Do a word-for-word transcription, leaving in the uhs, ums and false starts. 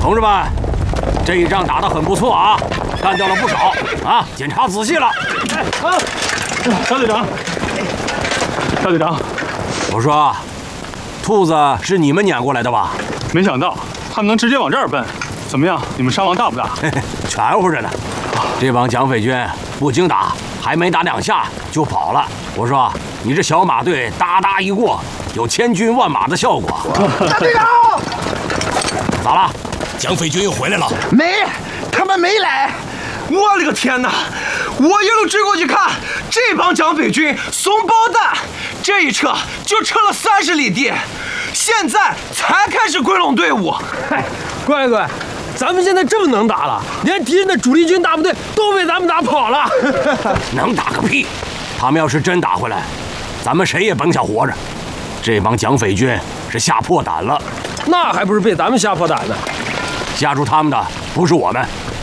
同志们，这一仗打得很不错啊，干掉了不少啊！检查仔细了。 哎，啊，小队长，小队长， 我说，兔子是你们撵过来的吧？ 没想到他们能直接往这儿奔。怎么样？你们伤亡大不大？ 嘿嘿，全乎着呢。这帮蒋匪军不经打，还没打两下就跑了。我说，你这小马队哒哒一过，有千军万马的效果。 大队长， 咋了？ 蒋匪军又回来了？ 没，他们没来。 我勒个天哪！我一路追过去看，这帮蒋匪军怂包蛋，这一撤就撤了三十里地，现在才开始归拢队伍。 嗨，乖乖，咱们现在这么能打了，连敌人的主力军大部队都被咱们打跑了。 能打个屁！他们要是真打回来，咱们谁也甭想活着。这帮蒋匪军是吓破胆了， 那还不是被咱们吓破胆呢？ 吓住他们的不是我们，